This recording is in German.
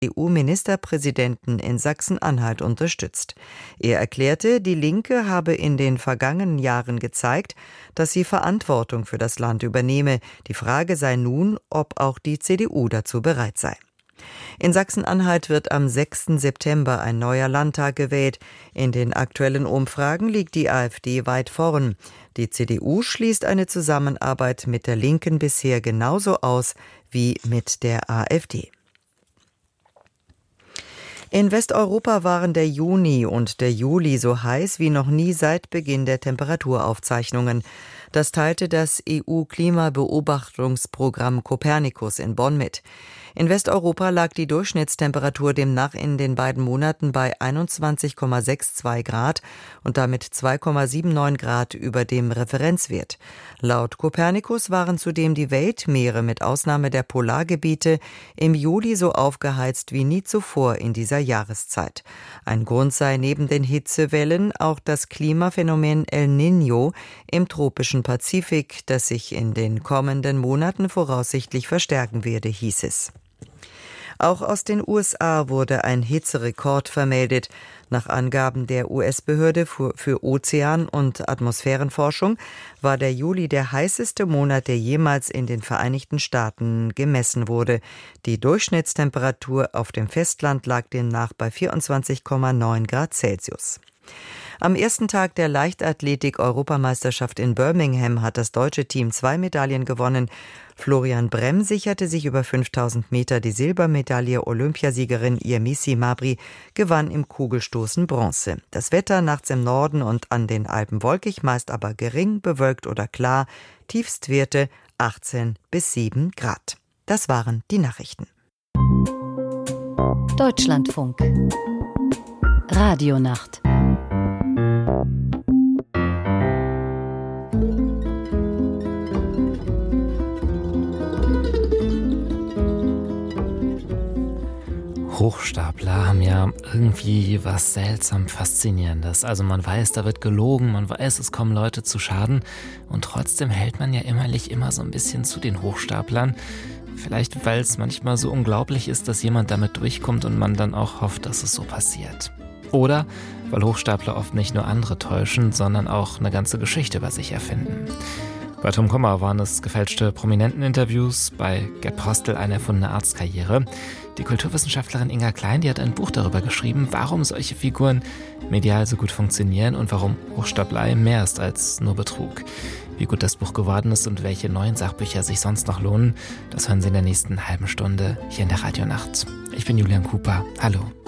EU-Ministerpräsidenten in Sachsen-Anhalt unterstützt. Er erklärte, die Linke habe in den vergangenen Jahren gezeigt, dass sie Verantwortung für das Land übernehme. Die Frage sei nun, ob auch die CDU dazu bereit sei. In Sachsen-Anhalt wird am 6. September ein neuer Landtag gewählt. In den aktuellen Umfragen liegt die AfD weit vorn. Die CDU schließt eine Zusammenarbeit mit der Linken bisher genauso aus wie mit der AfD. In Westeuropa waren der Juni und der Juli so heiß wie noch nie seit Beginn der Temperaturaufzeichnungen. Das teilte das EU-Klimabeobachtungsprogramm Copernicus in Bonn mit. In Westeuropa lag die Durchschnittstemperatur demnach in den beiden Monaten bei 21,62 Grad und damit 2,79 Grad über dem Referenzwert. Laut Copernicus waren zudem die Weltmeere mit Ausnahme der Polargebiete im Juli so aufgeheizt wie nie zuvor in dieser Jahreszeit. Ein Grund sei neben den Hitzewellen auch das Klimaphänomen El Niño im tropischen Pazifik, das sich in den kommenden Monaten voraussichtlich verstärken werde, hieß es. Auch aus den USA wurde ein Hitzerekord vermeldet. Nach Angaben der US-Behörde für Ozean- und Atmosphärenforschung war der Juli der heißeste Monat, der jemals in den Vereinigten Staaten gemessen wurde. Die Durchschnittstemperatur auf dem Festland lag demnach bei 24,9 Grad Celsius. Am ersten Tag der Leichtathletik-Europameisterschaft in Birmingham hat das deutsche Team 2 Medaillen gewonnen. Florian Bremm sicherte sich über 5000 Meter die Silbermedaille. Olympiasiegerin Yemisi Mabry gewann im Kugelstoßen Bronze. Das Wetter nachts im Norden und an den Alpen wolkig, meist aber gering, bewölkt oder klar. Tiefstwerte 18 bis 7 Grad. Das waren die Nachrichten. Deutschlandfunk. Radionacht. Hochstapler haben ja irgendwie was seltsam Faszinierendes. Also man weiß, da wird gelogen, man weiß, es kommen Leute zu Schaden und trotzdem hält man ja innerlich immer so ein bisschen zu den Hochstaplern. Vielleicht, weil es manchmal so unglaublich ist, dass jemand damit durchkommt und man dann auch hofft, dass es so passiert. Oder weil Hochstapler oft nicht nur andere täuschen, sondern auch eine ganze Geschichte über sich erfinden. Bei Tom Kummer waren es gefälschte Prominenteninterviews, bei Gerd Postel eine erfundene Arztkarriere. Die Kulturwissenschaftlerin Inga Klein, die hat ein Buch darüber geschrieben, warum solche Figuren medial so gut funktionieren und warum Hochstaplerei mehr ist als nur Betrug. Wie gut das Buch geworden ist und welche neuen Sachbücher sich sonst noch lohnen, das hören Sie in der nächsten halben Stunde hier in der Radionacht. Ich bin Julian Cooper. Hallo.